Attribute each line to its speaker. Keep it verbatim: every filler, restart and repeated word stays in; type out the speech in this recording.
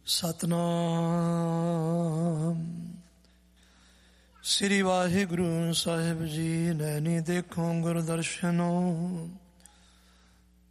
Speaker 1: ਸਤਨਾਮ ਸ੍ਰੀ ਵਾਹਿਗੁਰੂ ਸਾਹਿਬ ਜੀ। ਨੈਣੀ ਦੇਖੋ ਗੁਰ ਦਰਸ਼ਨੋ,